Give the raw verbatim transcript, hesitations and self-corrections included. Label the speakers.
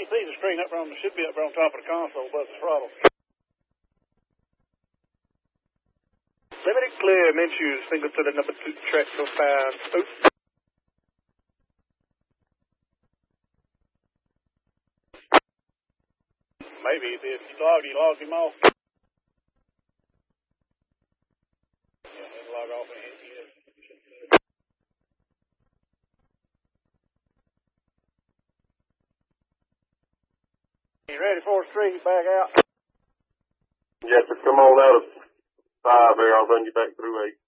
Speaker 1: see the screen up on, should be up on top of the console above the throttle. Limited clear, Minshew, single to the number two, track so five. Oops. Maybe he did. He logged, he logged him off. Yeah, he'll log off and hit you. You ready for a street? Back out.
Speaker 2: Yes, sir. Come on out of five there. I'll run you back through eight.